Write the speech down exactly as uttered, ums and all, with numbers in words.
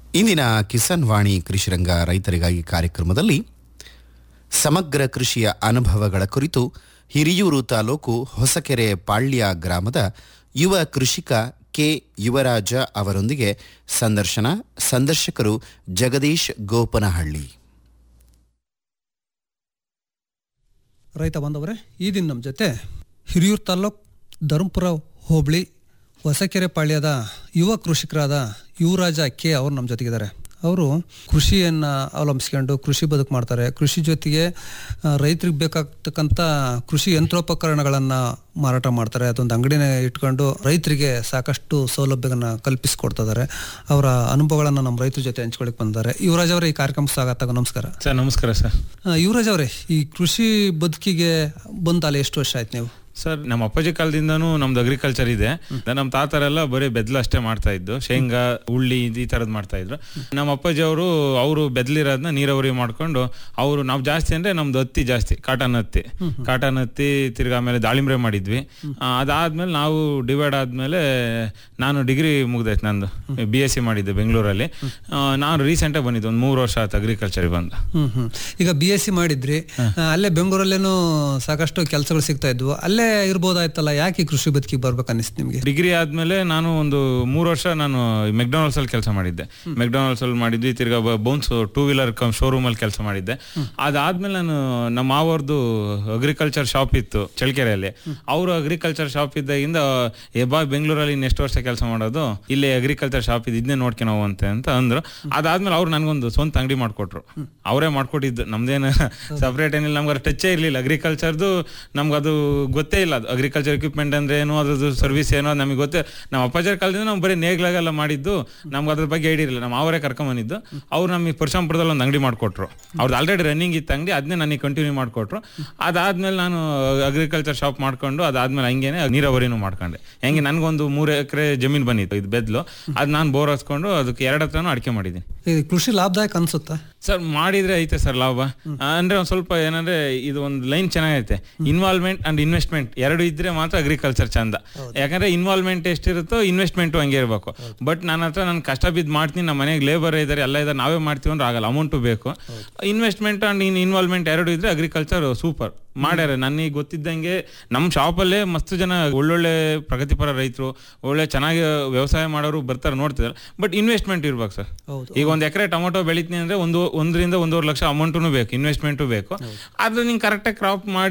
ಇಂದಿನ ಕಿಸಾನ್ ವಾಣಿ ಕೃಷಿರಂಗ ರೈತರಿಗಾಗಿ ಕಾರ್ಯಕ್ರಮದಲ್ಲಿ ಸಮಗ್ರ ಕೃಷಿಯ ಅನುಭವಗಳ ಕುರಿತು ಹಿರಿಯೂರು ತಾಲೂಕು ಹೊಸಕೆರೆ ಪಾಳ್ಯ ಗ್ರಾಮದ ಯುವ ಕೃಷಿಕ ಕೆ ಯುವರಾಜ ಅವರೊಂದಿಗೆ ಸಂದರ್ಶನ. ಸಂದರ್ಶಕರು ಜಗದೀಶ್ ಗೋಪನಹಳ್ಳಿ. ರೈತ ಬಾಂಧವರೇ, ಈ ದಿನ ನಮ್ಮ ಜೊತೆ ಹಿರಿಯೂರು ತಾಲೂಕು ಧರ್ಮಪುರ ಹೋಬಳಿ ಹೊಸಕೆರೆ ಪಾಳ್ಯದ ಯುವ ಕೃಷಿಕರಾದ ಯುವರಾಜ ಕೆ ಅವರು ನಮ್ಮ ಜೊತೆಗಿದ್ದಾರೆ. ಅವರು ಕೃಷಿಯನ್ನು ಅವಲಂಬಿಸ್ಕೊಂಡು ಕೃಷಿ ಬದುಕು ಮಾಡ್ತಾರೆ. ಕೃಷಿ ಜೊತೆಗೆ ರೈತರಿಗೆ ಬೇಕಾಗ್ತಕ್ಕಂಥ ಕೃಷಿ ಯಂತ್ರೋಪಕರಣಗಳನ್ನು ಮಾರಾಟ ಮಾಡ್ತಾರೆ. ಅದೊಂದು ಅಂಗಡಿನ ಇಟ್ಕೊಂಡು ರೈತರಿಗೆ ಸಾಕಷ್ಟು ಸೌಲಭ್ಯಗಳನ್ನು ಕಲ್ಪಿಸಿಕೊಡ್ತಿದ್ದಾರೆ. ಅವರ ಅನುಭವಗಳನ್ನು ನಮ್ಮ ರೈತರ ಜೊತೆ ಹಂಚ್ಕೊಳ್ಳಿಕ್ಕೆ ಬಂದಿದ್ದಾರೆ. ಯುವರಾಜ್ ಅವರೇ, ಈ ಕಾರ್ಯಕ್ರಮಕ್ಕೆ ಸ್ವಾಗತ. ನಮಸ್ಕಾರ ಸರ್. ನಮಸ್ಕಾರ ಸರ್. ಯುವರಾಜ್ ಅವರೇ, ಈ ಕೃಷಿ ಬದುಕಿಗೆ ಬಂದಾಲೆ ಎಷ್ಟು ವರ್ಷ ಆಯ್ತು ನೀವು? ಸರ್, ನಮ್ಮ ಅಪ್ಪಾಜಿ ಕಾಲದಿಂದನೂ ನಮ್ದು ಅಗ್ರಿಕಲ್ಚರ್ ಇದೆ. ನಮ್ಮ ತಾತರೆಲ್ಲ ಬರೀ ಬೆದ್ಲು ಅಷ್ಟೇ ಮಾಡ್ತಾ ಇದ್ದು, ಶೇಂಗಾ, ಉಳ್ಳಿ ಈ ತರದ್ ಮಾಡ್ತಾ ಇದ್ರು. ನಮ್ಮ ಅಪ್ಪಾಜಿ ಅವರು ಅವರು ಬೆದ್ಲಿರೋದನ್ನ ನೀರಾವರಿ ಮಾಡ್ಕೊಂಡು ಅವರು ನಾವು ಜಾಸ್ತಿ ಅಂದ್ರೆ ನಮ್ದು ಹತ್ತಿ ಜಾಸ್ತಿ, ಕಾಟನ್ ಹತ್ತಿ ಕಾಟನ್ ಹತ್ತಿ ತಿರ್ಗಾ ಆಮೇಲೆ ದಾಳಿಂಬ್ರೆ ಮಾಡಿದ್ವಿ. ಅದಾದ್ಮೇಲೆ ನಾವು ಡಿವೈಡ್ ಆದ್ಮೇಲೆ ನಾನು ಡಿಗ್ರಿ ಮುಗ್ದೈತೆ, ನಂದು ಬಿ ಎಸ್ ಸಿ ಮಾಡಿದ್ದೆ ಬೆಂಗಳೂರಲ್ಲಿ. ನಾನು ರೀಸೆಂಟ್ ಆಗಿ ಬಂದಿದ್ದೆ, ಒಂದು ಮೂರು ವರ್ಷ ಆಯ್ತು ಅಗ್ರಿಕಲ್ಚರ್ ಬಂದು. ಈಗ ಬಿ ಎಸ್ ಸಿ ಮಾಡಿದ್ರಿ, ಅಲ್ಲೇ ಬೆಂಗಳೂರಲ್ಲೇನು ಸಾಕಷ್ಟು ಕೆಲಸಗಳು ಸಿಗ್ತಾ ಇದ್ವು, ಅಲ್ಲೇ ಇರ್ಬೋದಾಯ್ತಲ್ಲ, ಯಾಕೆ ಕೃಷಿ ಬದುಕಿಗೆ ಬರ್ಬೇಕು ಅನಿಸ್ತು ನಿಮ್ಗೆ? ಡಿಗ್ರಿ ಆದ್ಮೇಲೆ ನಾನು ಒಂದು ಮೂರು ವರ್ಷ ನಾನು ಮೆಕ್ಡೊನಾಲ್ಡ್ಸ್ ಅಲ್ಲಿ ಕೆಲಸ ಮಾಡಿದ್ದೆ. ಮೆಕ್ಡೊನಾಲ್ಡ್ಸ್ ಅಲ್ಲಿ ಮಾಡಿದ್ವಿ. ತಿರ್ಗಾ ಬೌನ್ಸ್ ಟೂ ವೀಲರ್ ಶೋರೂಮ್ ಅಲ್ಲಿ ಕೆಲಸ ಮಾಡಿದ್ದೆ. ಅದಾದ್ಮೇಲೆ ನಾನು ನಮ್ಮ ಮಾವರ್ದು ಅಗ್ರಿಕಲ್ಚರ್ ಶಾಪ್ ಇತ್ತು ಚಳ್ಳಕೆರೆಯಲ್ಲಿ. ಅವರು ಅಗ್ರಿಕಲ್ಚರ್ ಶಾಪ್ ಇದ್ದಾಗಿಂದ ಬಾ ಬೆಂಗಳೂರಲ್ಲಿ ಇನ್ನೆಷ್ಟು ವರ್ಷ ಕೆಲಸ ಮಾಡೋದು, ಇಲ್ಲಿ ಅಗ್ರಿಕಲ್ಚರ್ ಶಾಪ್ ಇದೆ, ಇದನ್ನೇ ನೋಡ್ಕೊಂಡು ಹೋಗುವಂತೆ ಅಂತ ಅಂದ್ರು. ಅದಾದ್ಮೇಲೆ ಅವ್ರು ನನ್ಗೊಂದು ಸ್ವಂತ ಅಂಗಡಿ ಮಾಡ್ಕೊಟ್ರು. ಅವರೇ ಮಾಡ್ಕೊಟ್ಟಿದ್ದು, ನಮ್ದೇನು ಸಪ್ರೇಟ್ ಏನಿಲ್ಲ. ನಮ್ಗೆ ಟಚ್ಚೇ ಇರ್ಲಿಲ್ಲ ಅಗ್ರಿಕಲ್ಚರ್ದು. ನಮ್ಗೆ ಅದು ಗೊತ್ತೇ ಇಲ್ಲ, ಅದು ಅಗ್ರಿಕಲ್ಚರ್ ಎಕ್ವಿಪ್ಮೆಂಟ್ ಅಂದ್ರೆ ಏನು, ಅದ್ರದ್ದು ಸರ್ವಿಸ್ ಏನೋ ನಮಗೆ ಗೊತ್ತೇ. ನಮ್ಮ ಅಪ್ಪಾಜರ ಕಾಲದಿಂದ ನಾವು ಬರೀ ನೇಗ್ಲಾಗೆಲ್ಲ ಮಾಡಿದ್ದು, ನಮ್ಗೆ ಅದ್ರ ಬಗ್ಗೆ ಐಡಿಯಾ ಇರಲಿಲ್ಲ. ನಮ್ಮ ಅವರೇ ಕರ್ಕೊಂಬಂದಿದ್ದು. ಅವ್ರು ನಮಗೆ ಪರಶುರಾಮಪುರದಲ್ಲಿ ಒಂದು ಅಂಗಡಿ ಮಾಡ್ಕೊಟ್ರು. ಅವ್ರದ್ದು ಆಲ್ರೆಡಿ ರನ್ನಿಂಗ್ ಇತ್ತು ಅಂಗಡಿ, ಅದನ್ನೇ ನನಗೆ ಕಂಟಿನ್ಯೂ ಮಾಡ್ಕೊಟ್ರು. ಅದಾದ್ಮೇಲೆ ನಾನು ಅಗ್ರಿಕಲ್ಚರ್ ಶಾಪ್ ಮಾಡ್ಕೊಂಡು ಅದಾದ್ಮೇಲೆ ಹಂಗೇನೆ ನೀರಾವರಿನೂ ಮಾಡ್ಕೊಂಡೆ. ಹೆಂಗೆ ನನ್ಗೊಂದು ಮೂರು ಎಕರೆ ಜಮೀನು ಬಂದಿತ್ತು, ಇದು ಬೆದ್ಲು. ಅದು ನಾನು ಬೋರ್ ಹಾಸ್ಕೊಂಡು ಅದಕ್ಕೆ ಎರಡು ಹತ್ರನೂ ಅಡಿಕೆ ಮಾಡಿದ್ದೀನಿ. ಕೃಷಿ ಲಾಭದಾಯಕ ಅನ್ಸುತ್ತಾ ಸರ್? ಮಾಡಿದ್ರೆ ಐತೆ ಸರ್ ಲಾಭ. ಅಂದ್ರೆ ಒಂದ್ ಸ್ವಲ್ಪ ಏನಂದ್ರೆ ಇದು ಒಂದು ಲೈನ್ ಚೆನ್ನಾಗೈತೆ, ಇನ್ವಾಲ್ವ್ಮೆಂಟ್ ಅಂಡ್ ಇನ್ವೆಸ್ಟ್ಮೆಂಟ್ ಎರಡು ಇದ್ರೆ ಮಾತ್ರ ಅಗ್ರಿಕಲ್ಚರ್ ಚಂದ. ಯಾಕಂದ್ರೆ ಇನ್ವಾಲ್ವ್ಮೆಂಟ್ ಎಷ್ಟಿರುತ್ತೋ ಇನ್ವೆಸ್ಟ್ಮೆಂಟ್ ಹಂಗೆ ಇರಬೇಕು. ಬಟ್ ನನ್ನ ಹತ್ರ ನಾನು ಕಷ್ಟ ಬಿದ್ದು ಮಾಡ್ತೀನಿ, ನಮ್ಮ ಮನೆಗೆ ಲೇಬರ್ ಇದ್ದಾರೆ, ಎಲ್ಲ ಇದ್ದಾರೆ, ನಾವೇ ಮಾಡ್ತೀವಿ ಅಂದ್ರೆ ಆಗಲ್ಲ, ಅಮೌಂಟು ಬೇಕು. ಇನ್ವೆಸ್ಟ್ಮೆಂಟ್ ಅಂಡ್ ಇನ್ ಇನ್ವಾಲ್ವ್ಮೆಂಟ್ ಎರಡು ಇದ್ರೆ ಅಗ್ರಿಕಲ್ಚರ್ ಸೂಪರ್ ಮಾಡ್ಯಾರ. ನನಗೆ ಗೊತ್ತಿದ್ದಂಗೆ ನಮ್ಮ ಶಾಪಲ್ಲೇ ಮಸ್ತ್ ಜನ ಒಳ್ಳೊಳ್ಳೆ ಪ್ರಗತಿಪರ ರೈತರು, ಒಳ್ಳೆ ಚೆನ್ನಾಗಿ ವ್ಯವಸಾಯ ಮಾಡೋರು ಬರ್ತಾರೆ, ನೋಡ್ತಿದ್ದಾರೆ. ಬಟ್ ಇನ್ವೆಸ್ಟ್ಮೆಂಟ್ ಇರ್ಬೇಕು ಸರ್. ಈಗ ಒಂದ್ ಎಕರೆ ಟೊಮೊಟೊ ಬೆಳಿತೀನಿ ಅಂದ್ರೆ ಒಂದು ಒಂದರಿಂದ ಒಂದೂವರೆ ಲಕ್ಷ ಅಮೌಂಟು ಬೇಕು, ಇನ್ವೆಸ್ಟ್ಮೆಂಟು ಬೇಕು. ಆದ್ರೆ ನಿಂಗೆ ಕರೆಕ್ಟಾಗಿ ಕ್ರಾಪ್ ಮಾಡಿ